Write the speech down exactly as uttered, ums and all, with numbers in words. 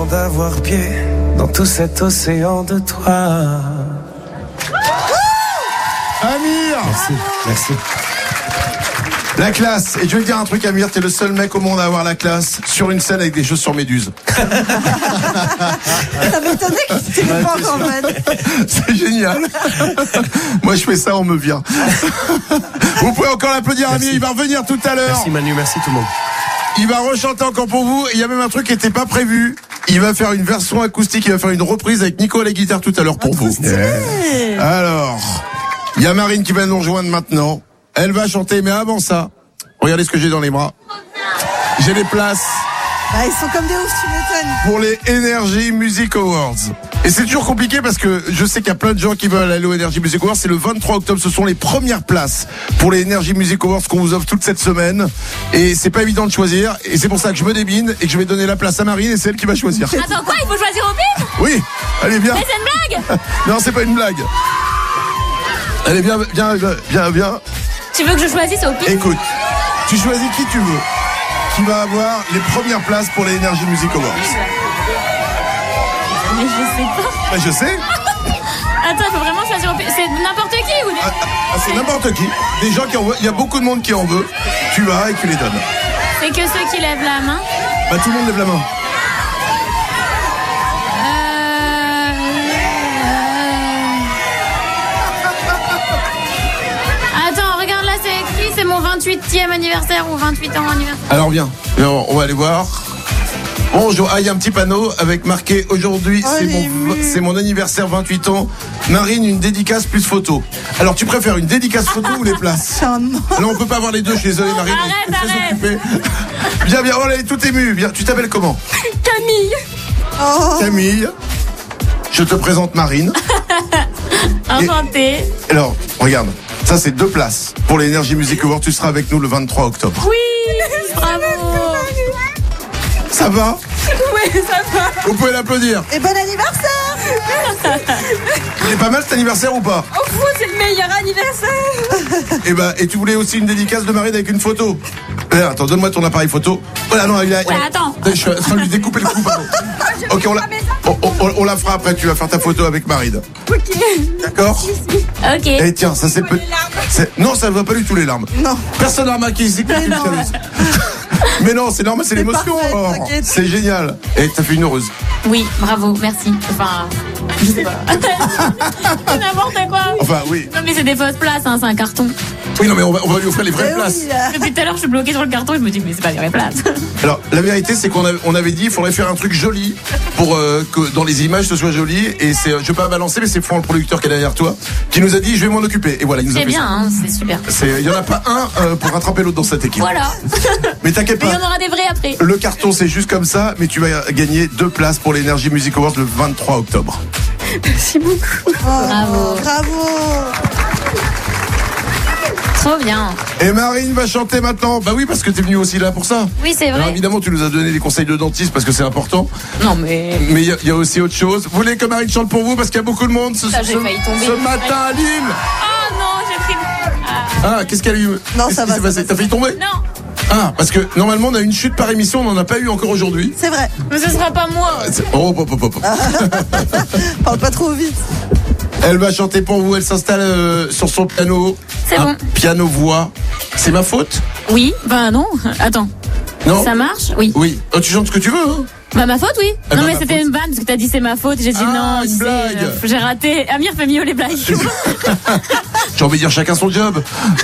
l'impression d'avoir pied dans tout cet océan de toi. Amir! Merci, merci. La classe. Et je vais te dire un truc, Amir, t'es le seul mec au monde à avoir la classe sur une scène avec des chaussures méduses. Ça m'étonnait qu'il t'était pas encore fan. C'est génial. Moi, je fais ça, on me vire. Vous pouvez encore l'applaudir, Amir. Il va revenir tout à l'heure. Merci Manu, merci tout le monde. Il va rechanter encore pour vous. Il y a même un truc qui n'était pas prévu. Il va faire une version acoustique. Il va faire une reprise avec Nico à la guitare tout à l'heure pour vous. Alors, il y a Marine qui va nous rejoindre maintenant. Elle va chanter, mais avant ça, regardez ce que j'ai dans les bras. J'ai les places Ah, ils sont comme des oufs, tu m'étonnes. pour les Energy Music Awards. Et c'est toujours compliqué parce que je sais qu'il y a plein de gens qui veulent aller aux Energy Music Awards. C'est le vingt-trois octobre, ce sont les premières places pour les Energy Music Awards qu'on vous offre toute cette semaine. Et c'est pas évident de choisir. Et c'est pour ça que je me débine et que je vais donner la place à Marine et c'est elle qui va choisir. Attends, quoi? Il faut choisir au pif? Oui, allez, viens. Mais c'est une blague? Non, c'est pas une blague. Allez, viens, viens, viens, viens. Tu veux que je choisisse au pif? Écoute, tu choisis qui tu veux, qui va avoir les premières places pour les Energy Music Awards. Mais je sais pas. Bah, je sais. Attends, il faut vraiment choisir au pif. C'est n'importe qui ou des... Ah, ah, c'est n'importe qui. Des gens qui en veulent. Il y a beaucoup de monde qui en veut. Tu vas et tu les donnes. C'est que ceux qui lèvent la main. Bah, tout le monde lève la main. Euh... euh... Attends, regarde là, c'est écrit, c'est mon vingt-huitième anniversaire ou vingt-huit ans anniversaire. Alors, viens. Viens, on va aller voir. Bonjour. Ah, il y a un petit panneau avec marqué aujourd'hui, Oh, c'est les mon, vues. c'est mon anniversaire, vingt-huit ans. Marine, une dédicace plus photo. Alors, tu préfères une dédicace photo ou les places? C'est un nom. Non, on peut pas avoir les deux, je suis désolé, Marine. Arrête, elle est très arrête. occupée. Viens, viens, oh là, elle est toute émue. Viens, tu t'appelles comment? Camille. Oh. Camille. Je te présente Marine. Enchantée. Alors, regarde, ça c'est deux places pour les Energy Music Awards. Tu seras avec nous le vingt-trois octobre. Oui, bravo. Ça va? Oui, ça va. Vous pouvez l'applaudir. Et bon anniversaire. Il est pas mal cet anniversaire ou pas? Au fond, c'est le meilleur anniversaire. Et ben, et tu voulais aussi une dédicace de Marine avec une photo? Eh, attends, donne-moi ton appareil photo. Voilà, non, il a. Ouais, attends. Je suis en train de lui découper le cou, pardon. Ok, on la, on, on- on la fera après. Tu vas faire ta photo avec Marine. Ok. D'accord? Ok. Eh tiens, ça c'est peu. c'est- Non, ça ne va pas du tout les larmes. Non. Personne n'a remarqué ici que tu es non. jalouse. Mais non, c'est normal, c'est l'émotion. parfait, Oh, t'inquiète. c'est génial. Et t'as fait une heureuse. Oui, bravo, merci. Enfin, je sais pas. C'est n'importe quoi. Enfin, oui. Non, mais c'est des fausses places, hein, c'est un carton. Oui, non, mais on va, on va lui offrir les vraies Eh places. oui, là. Depuis tout à l'heure, je suis bloquée sur le carton et je me dis, mais c'est pas des vraies places. Alors, la vérité, c'est qu'on avait, on avait dit, il faudrait faire un truc joli pour euh, que dans les images ce soit joli. Et c'est, je vais pas balancer, mais c'est Franck, le producteur qui est derrière toi, qui nous a dit, je vais m'en occuper. Et voilà, il nous a C'est fait bien, ça. hein, c'est super. C'est, il y en a pas un euh, pour rattraper l'autre dans cette équipe. Voilà. Mais t'inquiète Mais il y pas. en aura des vrais après. Le carton, c'est juste comme ça, mais tu vas gagner deux places pour l'Energy Music Awards le vingt-trois octobre. Merci beaucoup. Oh, Bravo. Bravo. Trop bien. Et Marine va chanter maintenant. Bah oui, parce que t'es venue aussi là pour ça. Oui, c'est Alors vrai. évidemment, tu nous as donné des conseils de dentiste parce que c'est important. Non, mais. Mais il y, a- il y a aussi autre chose. Vous voulez que Marine chante pour vous parce qu'il y a beaucoup de monde ce, Ça, j'ai ce- failli tomber. ce matin à Lille. Oh non, j'ai pris. Ah, Ah, qu'est-ce qu'elle a eu? Non, Qu'est-ce ça qui va, s'est ça passé? va, T'as failli tomber? non, Ah, parce que normalement on a une chute par émission, on n'en a pas eu encore aujourd'hui. C'est vrai. mais ce sera pas moi. C'est- Oh, oh, oh, oh, oh. Parle pas trop vite. Elle va chanter pour vous, elle s'installe euh, sur son piano. C'est Un bon. piano-voix. C'est ma faute? Oui, bah non. Attends. Non? Ça marche? Oui. Oui. Oh, tu chantes ce que tu veux, hein? Bah ma faute, oui. Eh non ben, mais ma c'était faute. une vanne parce que t'as dit c'est ma faute. J'ai dit Ah, non. une tu sais, blague. euh, j'ai raté. Amir fait mieux les blagues. J'ai envie de dire chacun son job.